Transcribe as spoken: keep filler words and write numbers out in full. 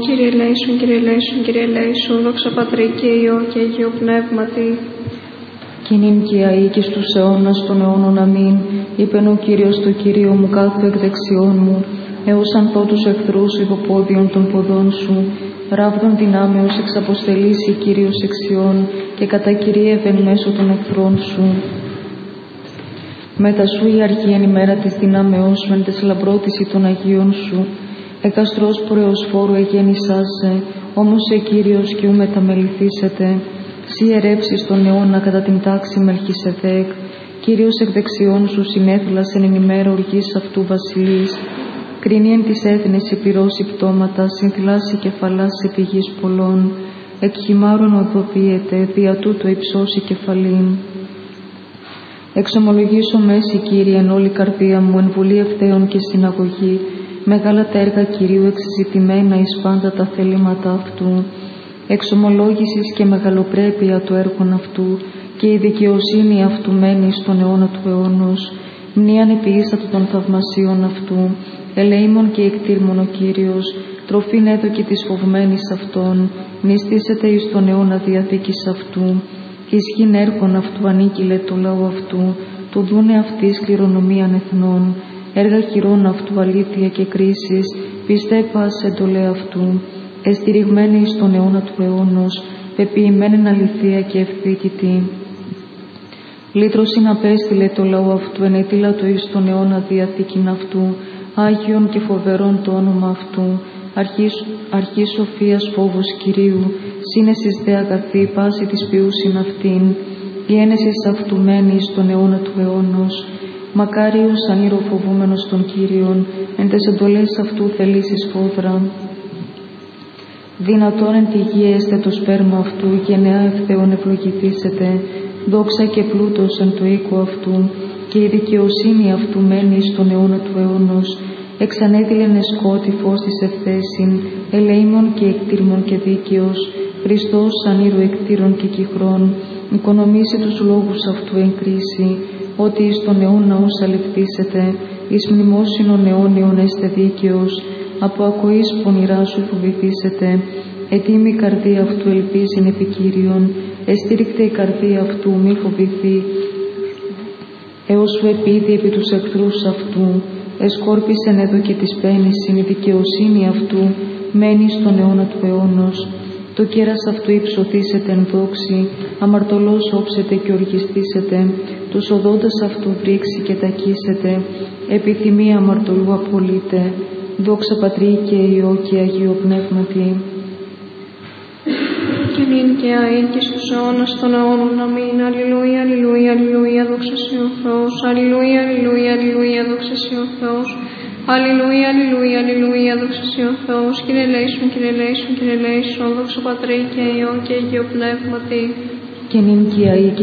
Κύριε ελέησον, Κύριε ελέησον, Κύριε ελέησον, δόξα Πατρί και Υιό και Αγίου Πνεύματι. Κι νυν και αεί και στους αιώνας των αιώνων αμήν, είπεν ο Κύριος το Κύριο μου κάθου εκ δεξιών μου, έως αν πω τους εχθρούς υποπόδιον των ποδών σου, ράβδον δυνάμεως εξαποστελήσει Κύριος εξιών και κατακυρίευεν μέσω των εχθρών σου. Μετά σου η αρχή εν ημέρα της δυνάμεώς σου, εν τες λαμπρότηση των Αγίων σου, εκαστρός προεοσφόρου εγέννησάσε, όμως σε Κύριος κι ου μεταμεληθήσετε. Σύ ερέψεις τον αιώνα κατά την τάξη Μελχισεδέκ, Κύριος εκ δεξιών σου συνέθλασεν εν ημέρα οργής αυτού βασιλείς. Κρίνει εν της έθνης επιρρώσει πτώματα, συνθλάσει κεφαλάς επί γης πολλών. Εκ χυμάρων οδοποιείται, δια τούτο υψώσει κεφαλήν. Εξομολογήσω μέση, Κύριε, εν όλη καρδία μου, εν βουλή ευθέων και συναγωγή, μεγάλα τα έργα Κυρίου εξεζητημένα εις πάντα τα θελήματα αυτού. Εξομολόγησης και μεγαλοπρέπεια το έργον αυτού και η δικαιοσύνη αυτού μένει στον αιώνα του αιώνος. Μνήαν επιείσατο των θαυμασίων αυτού, ελεήμων και εκτήρμων ο Κύριος, τροφήν έδωκε της φοβμένης αυτών, νηστήσεται εις τον αιώνα διαθήκης αυτού. Ισχύν έργων αυτού ανήκειλε το λαό αυτού, του δούνε αυτής κληρονομίαν εθνών, έργα χειρών αυτού αλήθεια και κρίσης, πιστεύας εντολέ αυτού, εστηριγμένη εις τον αιώνα του αιώνος, πεποιημένην αληθεία και ευθύτητη. Λύτρωσιν απέστειλε το λαό αυτού, ενετήλατο εις τον αιώνα διαθήκην αυτού, Άγιον και φοβερόν το όνομα αυτού, αρχής, αρχής σοφίας φόβος Κυρίου, σύνεσης δε αγαθή πάση της ποιούσιν αυτήν, η ένεσης αυτού μένει στον αιώνα του αιώνος. Μακάριος ανήροφοβούμενος των Κύριων, εν τες εντολές αυτού θελήσεις φόδρα. Δυνατόν εν τη γη έστε το σπέρμα αυτού, γενναία ευθέων ευλογηθήσετε, δόξα και πλούτος εν το οίκο αυτού, και η δικαιοσύνη αυτού μένει στον αιώνα του αιώνος. Εξανέδειλεν εσκότη φως της ευθέσιν, ελεήμων και εκτήρμων και δίκαιος, Χριστός ανήρου εκτήρων και κυχρών, οικονομήσει τους λόγους αυτού εν κρίση, ότι εις τον αιώνα όσα ληφθήσετε, εις μνημόσυνον αιώνιον έστε δίκαιος, από ακοής πονηρά σου φοβηθήσετε, ετοίμη η καρδία αυτού ελπίζειν επί Κύριον, εστήριχτε η καρδία αυτού μη φοβηθεί, έως σου επίδει επί τους εχθρούς αυτού, εσκόρπισεν εδώ και της πένησιν, η δικαιοσύνη αυτού μένει στον αιώνα του αιώνος. Το κέρας αυτού υψωθήσετε εν δόξη, αμαρτωλός όψετε και οργιστήσετε, τους οδόντας αυτού βρίξει και τακίσετε, επιθυμία αμαρτωλού απολύτε, δόξα Πατρί και Υιό και Αγίου Πνεύματι. Και νυν και αεί και στους αιώνας των αιώνων αμήν. Αλληλούια, αλληλούια, αλληλούια, δόξα σοι ο Θεός. Αλληλούια, αλληλούια, αλληλούια, δόξα σοι ο Θεός. Αλληλούια, αλληλούια, αλληλούια, δόξα σοι ο Θεός. Κύριε ελέησον, Κύριε ελέησον, Κύριε ελέησον, δόξα Πατρί και Υιό και Αγίου Πνεύματι. Και νυν και αεί και